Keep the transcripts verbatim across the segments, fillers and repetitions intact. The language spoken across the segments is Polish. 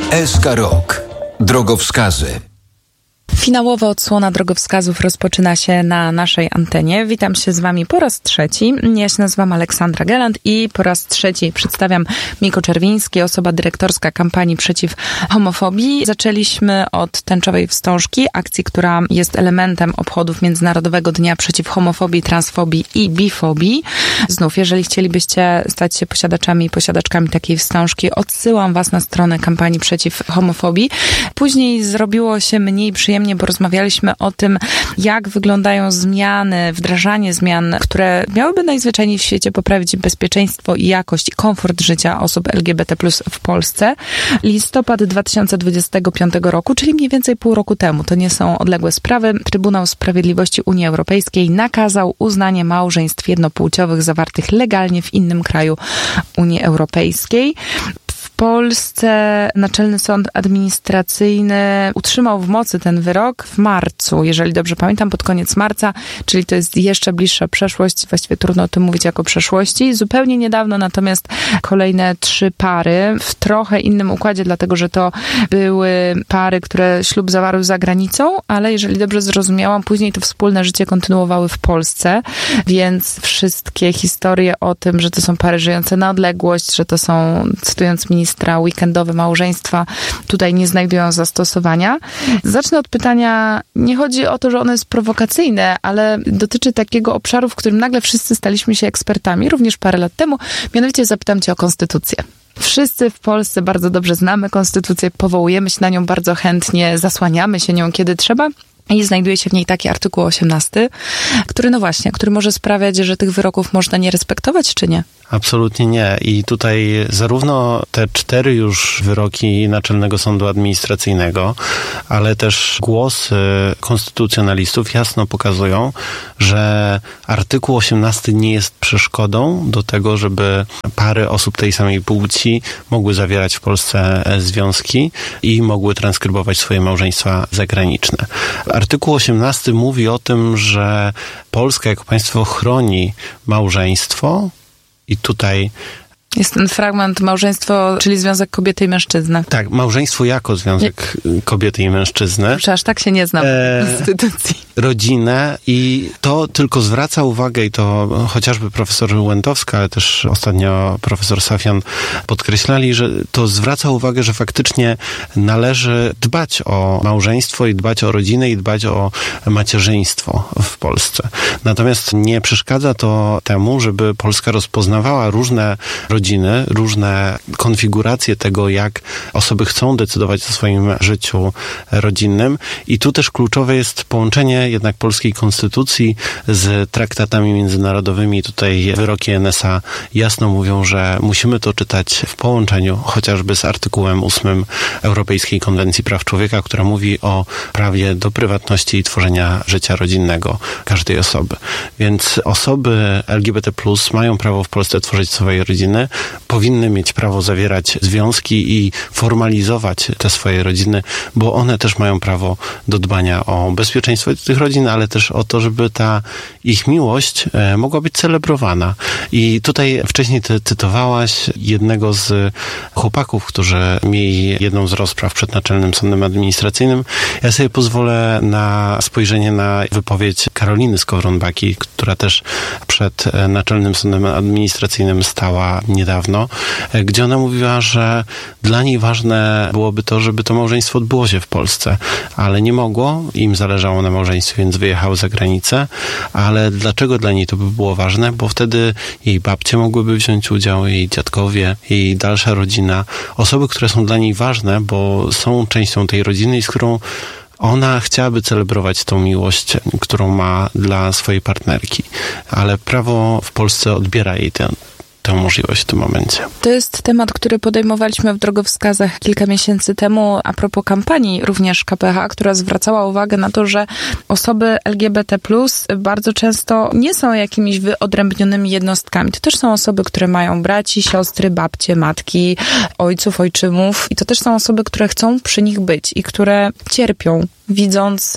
S K Rok. Drogowskazy. Finałowa odsłona drogowskazów rozpoczyna się na naszej antenie. Witam się z wami po raz trzeci. Ja się nazywam Aleksandra Geland i po raz trzeci przedstawiam Miko Czerwiński, osoba dyrektorska kampanii przeciw homofobii. Zaczęliśmy od tęczowej wstążki, akcji, która jest elementem obchodów Międzynarodowego Dnia Przeciw Homofobii, Transfobii i Bifobii. Znów, jeżeli chcielibyście stać się posiadaczami i posiadaczkami takiej wstążki, odsyłam was na stronę kampanii przeciw homofobii. Później zrobiło się mniej przyjemnie, bo rozmawialiśmy o tym, jak wyglądają zmiany, wdrażanie zmian, które miałyby najzwyczajniej w świecie poprawić bezpieczeństwo i jakość i komfort życia osób L G B T plus w Polsce. Listopad dwa tysiące dwudziestego piątego roku, czyli mniej więcej pół roku temu. To nie są odległe sprawy. Trybunał Sprawiedliwości Unii Europejskiej nakazał uznanie małżeństw jednopłciowych zawartych legalnie w innym kraju Unii Europejskiej. W Polsce Naczelny Sąd Administracyjny utrzymał w mocy ten wyrok w marcu, jeżeli dobrze pamiętam, pod koniec marca, czyli to jest jeszcze bliższa przeszłość, właściwie trudno o tym mówić jako przeszłości. Zupełnie niedawno natomiast kolejne trzy pary w trochę innym układzie, dlatego że to były pary, które ślub zawarły za granicą, ale jeżeli dobrze zrozumiałam, później to wspólne życie kontynuowały w Polsce, więc wszystkie historie o tym, że to są pary żyjące na odległość, że to są, cytując ministra, weekendowe małżeństwa tutaj nie znajdują zastosowania. Zacznę od pytania, nie chodzi o to, że ono jest prowokacyjne, ale dotyczy takiego obszaru, w którym nagle wszyscy staliśmy się ekspertami, również parę lat temu. Mianowicie zapytam cię o konstytucję. Wszyscy w Polsce bardzo dobrze znamy konstytucję, powołujemy się na nią bardzo chętnie, zasłaniamy się nią, kiedy trzeba. I znajduje się w niej taki artykuł osiemnasty, który, no właśnie, który może sprawiać, że tych wyroków można nie respektować, czy nie? Absolutnie nie. I tutaj zarówno te cztery już wyroki Naczelnego Sądu Administracyjnego, ale też głosy konstytucjonalistów jasno pokazują, że artykuł osiemnasty nie jest przeszkodą do tego, żeby pary osób tej samej płci mogły zawierać w Polsce związki i mogły transkrybować swoje małżeństwa zagraniczne. Artykuł osiemnasty mówi o tym, że Polska jako państwo chroni małżeństwo i tutaj jest ten fragment małżeństwo, czyli związek kobiety i mężczyzny. Tak, małżeństwo jako związek nie. kobiety i mężczyzny. Proszę, aż tak się nie znam e, w instytucji. Rodzinę i to tylko zwraca uwagę i to chociażby profesor Łętowska, ale też ostatnio profesor Safian podkreślali, że to zwraca uwagę, że faktycznie należy dbać o małżeństwo i dbać o rodzinę i dbać o macierzyństwo w Polsce. Natomiast nie przeszkadza to temu, żeby Polska rozpoznawała różne rodziny, różne konfiguracje tego, jak osoby chcą decydować o swoim życiu rodzinnym. I tu też kluczowe jest połączenie jednak polskiej konstytucji z traktatami międzynarodowymi. Tutaj wyroki N S A jasno mówią, że musimy to czytać w połączeniu chociażby z artykułem ósmym Europejskiej Konwencji Praw Człowieka, która mówi o prawie do prywatności i tworzenia życia rodzinnego każdej osoby. Więc osoby L G B T plus mają prawo w Polsce tworzyć swoje rodziny, powinny mieć prawo zawierać związki i formalizować te swoje rodziny, bo one też mają prawo do dbania o bezpieczeństwo tych rodzin, ale też o to, żeby ta ich miłość mogła być celebrowana. I tutaj wcześniej ty cytowałaś jednego z chłopaków, którzy mieli jedną z rozpraw przed Naczelnym Sądem Administracyjnym. Ja sobie pozwolę na spojrzenie na wypowiedź Karoliny Skowron-Baki, która też przed Naczelnym Sądem Administracyjnym stała niedawno, gdzie ona mówiła, że dla niej ważne byłoby to, żeby to małżeństwo odbyło się w Polsce, ale nie mogło, im zależało na małżeństwie, więc wyjechały za granicę, ale dlaczego dla niej to by było ważne? Bo wtedy jej babcie mogłyby wziąć udział, jej dziadkowie, jej dalsza rodzina, osoby, które są dla niej ważne, bo są częścią tej rodziny i z którą ona chciałaby celebrować tą miłość, którą ma dla swojej partnerki, ale prawo w Polsce odbiera jej tę tę możliwość w tym momencie. To jest temat, który podejmowaliśmy w drogowskazach kilka miesięcy temu a propos kampanii również K P H, która zwracała uwagę na to, że osoby L G B T plus bardzo często nie są jakimiś wyodrębnionymi jednostkami. To też są osoby, które mają braci, siostry, babcie, matki, ojców, ojczymów i to też są osoby, które chcą przy nich być i które cierpią, widząc,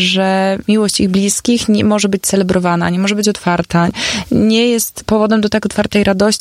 że miłość ich bliskich nie może być celebrowana, nie może być otwarta, nie jest powodem do tak otwartej radości,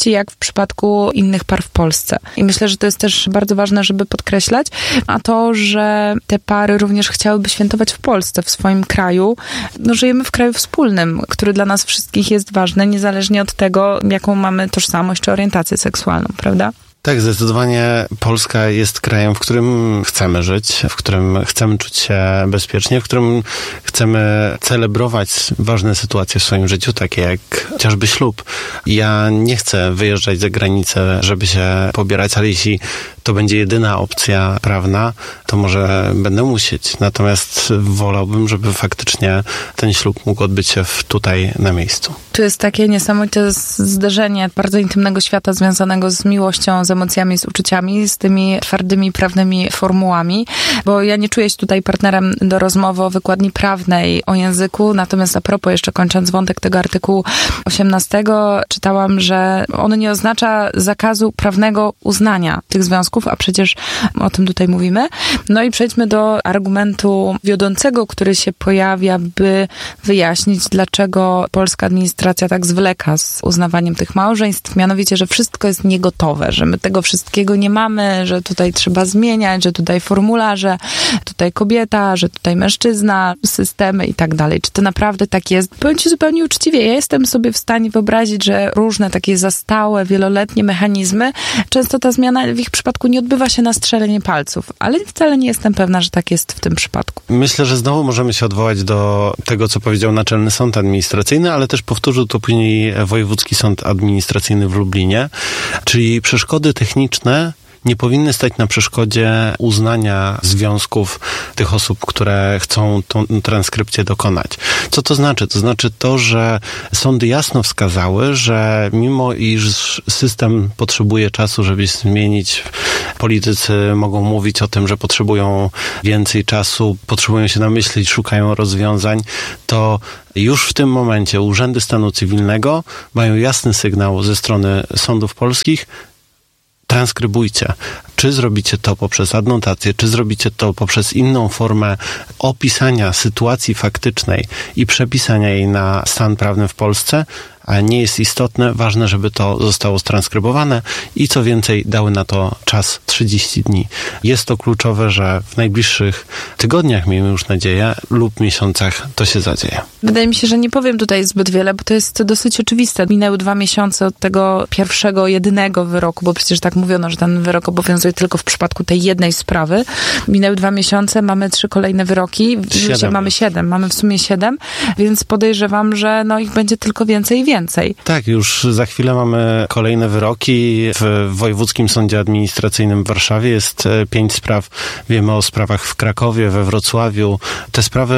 równości, jak w przypadku innych par w Polsce. I myślę, że to jest też bardzo ważne, żeby podkreślać, a to, że te pary również chciałyby świętować w Polsce, w swoim kraju. No, żyjemy w kraju wspólnym, który dla nas wszystkich jest ważny, niezależnie od tego, jaką mamy tożsamość czy orientację seksualną, prawda? Tak, zdecydowanie Polska jest krajem, w którym chcemy żyć, w którym chcemy czuć się bezpiecznie, w którym chcemy celebrować ważne sytuacje w swoim życiu, takie jak chociażby ślub. Ja nie chcę wyjeżdżać za granicę, żeby się pobierać, ale jeśli to będzie jedyna opcja prawna, to może będę musieć. Natomiast wolałbym, żeby faktycznie ten ślub mógł odbyć się w, tutaj na miejscu. Tu jest takie niesamowite zderzenie bardzo intymnego świata związanego z miłością, z emocjami, z uczuciami, z tymi twardymi, prawnymi formułami, bo ja nie czuję się tutaj partnerem do rozmowy o wykładni prawnej, o języku, natomiast a propos, jeszcze kończąc wątek tego artykułu osiemnastego, czytałam, że on nie oznacza zakazu prawnego uznania tych związków, a przecież o tym tutaj mówimy. No i przejdźmy do argumentu wiodącego, który się pojawia, by wyjaśnić, dlaczego polska administracja tak zwleka z uznawaniem tych małżeństw, mianowicie, że wszystko jest niegotowe, że my tego wszystkiego nie mamy, że tutaj trzeba zmieniać, że tutaj formularze, tutaj kobieta, że tutaj mężczyzna, systemy i tak dalej. Czy to naprawdę tak jest? Powiem ci zupełnie uczciwie, ja jestem sobie w stanie wyobrazić, że różne takie zastałe, wieloletnie mechanizmy, często ta zmiana w ich przypadku nie odbywa się na strzelenie palców, ale wcale nie jestem pewna, że tak jest w tym przypadku. Myślę, że znowu możemy się odwołać do tego, co powiedział Naczelny Sąd Administracyjny, ale też powtórzył to później Wojewódzki Sąd Administracyjny w Lublinie, czyli przeszkody techniczne nie powinny stać na przeszkodzie uznania związków tych osób, które chcą tą transkrypcję dokonać. Co to znaczy? To znaczy to, że sądy jasno wskazały, że mimo iż system potrzebuje czasu, żeby się zmienić, politycy mogą mówić o tym, że potrzebują więcej czasu, potrzebują się namyślić, szukają rozwiązań, to już w tym momencie urzędy stanu cywilnego mają jasny sygnał ze strony sądów polskich: transkrybujcie. Czy zrobicie to poprzez adnotację, czy zrobicie to poprzez inną formę opisania sytuacji faktycznej i przepisania jej na stan prawny w Polsce, a nie jest istotne, ważne, żeby to zostało transkrybowane i co więcej, dały na to czas trzydzieści dni. Jest to kluczowe, że w najbliższych tygodniach, miejmy już nadzieję, lub miesiącach to się zadzieje. Wydaje mi się, że nie powiem tutaj zbyt wiele, bo to jest dosyć oczywiste. Minęły dwa miesiące od tego pierwszego, jedynego wyroku, bo przecież tak mówiono, że ten wyrok obowiązuje tylko w przypadku tej jednej sprawy. Minęły dwa miesiące, mamy trzy kolejne wyroki. Siedem. Mamy siedem, mamy w sumie siedem, więc podejrzewam, że no ich będzie tylko więcej i więcej. Więcej. Tak, już za chwilę mamy kolejne wyroki. W Wojewódzkim Sądzie Administracyjnym w Warszawie jest pięć spraw. Wiemy o sprawach w Krakowie, we Wrocławiu. Te sprawy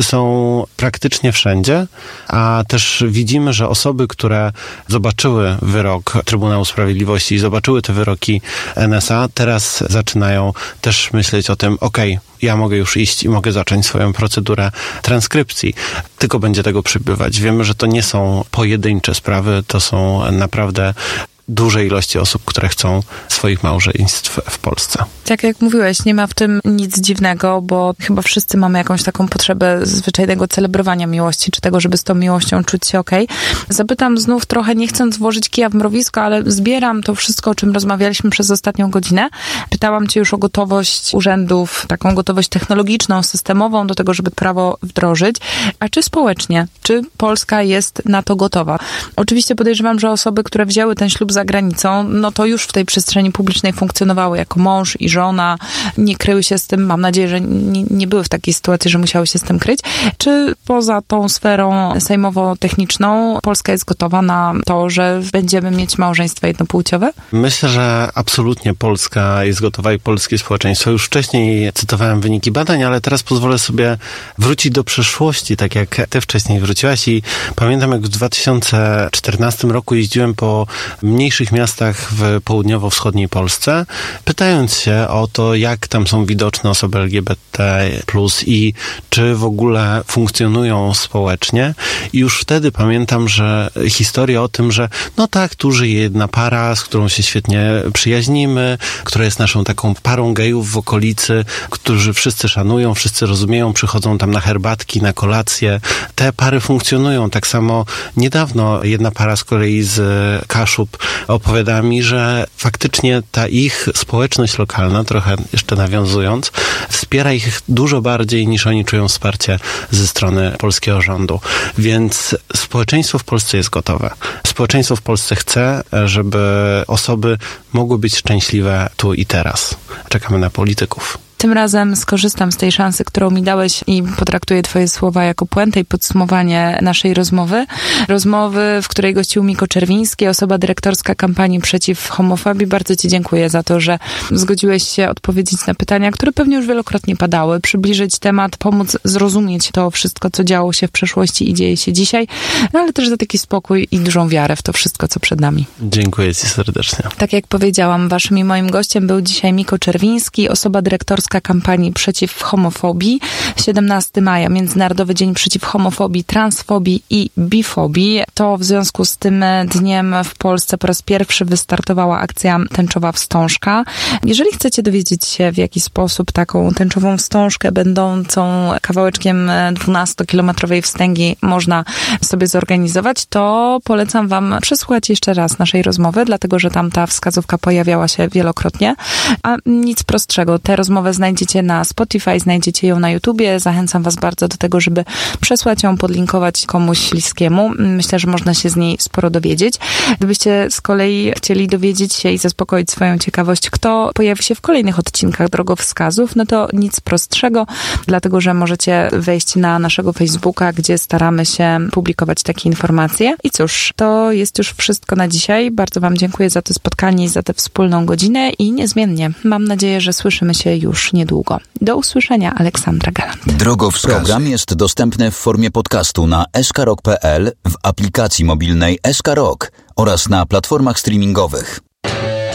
są praktycznie wszędzie, a też widzimy, że osoby, które zobaczyły wyrok Trybunału Sprawiedliwości i zobaczyły te wyroki N S A, teraz zaczynają też myśleć o tym, okej, okay, ja mogę już iść i mogę zacząć swoją procedurę transkrypcji. Tylko będzie tego przybywać. Wiemy, że to nie są pojedyncze sprawy, to są naprawdę dużej ilości osób, które chcą swoich małżeństw w Polsce. Tak jak mówiłeś, nie ma w tym nic dziwnego, bo chyba wszyscy mamy jakąś taką potrzebę zwyczajnego celebrowania miłości, czy tego, żeby z tą miłością czuć się okej. Zapytam znów trochę, nie chcąc włożyć kija w mrowisko, ale zbieram to wszystko, o czym rozmawialiśmy przez ostatnią godzinę. Pytałam cię już o gotowość urzędów, taką gotowość technologiczną, systemową do tego, żeby prawo wdrożyć. A czy społecznie? Czy Polska jest na to gotowa? Oczywiście podejrzewam, że osoby, które wzięły ten ślub za granicą, no to już w tej przestrzeni publicznej funkcjonowały jako mąż i żona, nie kryły się z tym, mam nadzieję, że nie, nie były w takiej sytuacji, że musiały się z tym kryć. Czy poza tą sferą sejmowo-techniczną Polska jest gotowa na to, że będziemy mieć małżeństwa jednopłciowe? Myślę, że absolutnie Polska jest gotowa i polskie społeczeństwo. Już wcześniej cytowałem wyniki badań, ale teraz pozwolę sobie wrócić do przeszłości, tak jak ty wcześniej wróciłaś i pamiętam, jak w dwa tysiące czternastym roku jeździłem po mniejszych miastach w południowo-wschodniej Polsce, pytając się o to, jak tam są widoczne osoby L G B T plus i czy w ogóle funkcjonują społecznie. I już wtedy pamiętam, że historia o tym, że no tak, tu żyje jedna para, z którą się świetnie przyjaźnimy, która jest naszą taką parą gejów w okolicy, którzy wszyscy szanują, wszyscy rozumieją, przychodzą tam na herbatki, na kolacje. Te pary funkcjonują. Tak samo niedawno jedna para z kolei z Kaszub opowiada mi, że faktycznie ta ich społeczność lokalna, trochę jeszcze nawiązując, wspiera ich dużo bardziej niż oni czują wsparcie ze strony polskiego rządu. Więc społeczeństwo w Polsce jest gotowe. Społeczeństwo w Polsce chce, żeby osoby mogły być szczęśliwe tu i teraz. Czekamy na polityków. Tym razem skorzystam z tej szansy, którą mi dałeś i potraktuję twoje słowa jako puentę i podsumowanie naszej rozmowy. Rozmowy, w której gościł Miko Czerwiński, osoba dyrektorska kampanii przeciw homofobii. Bardzo ci dziękuję za to, że zgodziłeś się odpowiedzieć na pytania, które pewnie już wielokrotnie padały, przybliżyć temat, pomóc zrozumieć to wszystko, co działo się w przeszłości i dzieje się dzisiaj, no ale też za taki spokój i dużą wiarę w to wszystko, co przed nami. Dziękuję ci serdecznie. Tak jak powiedziałam, waszym i moim gościem był dzisiaj Miko Czerwiński, osoba dyrektorska kampanii przeciw homofobii. siedemnastego maja, Międzynarodowy Dzień Przeciw Homofobii, Transfobii i Bifobii. To w związku z tym dniem w Polsce po raz pierwszy wystartowała akcja Tęczowa Wstążka. Jeżeli chcecie dowiedzieć się, w jaki sposób taką tęczową wstążkę będącą kawałeczkiem dwunastokilometrowej wstęgi można sobie zorganizować, to polecam wam przesłuchać jeszcze raz naszej rozmowy, dlatego że tam ta wskazówka pojawiała się wielokrotnie. A nic prostszego. Tę rozmowę znajdziecie na Spotify, znajdziecie ją na YouTubie. Zachęcam was bardzo do tego, żeby przesłać ją, podlinkować komuś bliskiemu. Myślę, że można się z niej sporo dowiedzieć. Gdybyście z kolei chcieli dowiedzieć się i zaspokoić swoją ciekawość, kto pojawi się w kolejnych odcinkach Drogowskazów, no to nic prostszego, dlatego że możecie wejść na naszego Facebooka, gdzie staramy się publikować takie informacje. I cóż, to jest już wszystko na dzisiaj. Bardzo wam dziękuję za to spotkanie i za tę wspólną godzinę i niezmiennie mam nadzieję, że słyszymy się już niedługo. Do usłyszenia, Aleksandra Galant. Drogowskazy. Program jest dostępny w formie podcastu na s k rock kropka p l, w aplikacji mobilnej S K Rock oraz na platformach streamingowych.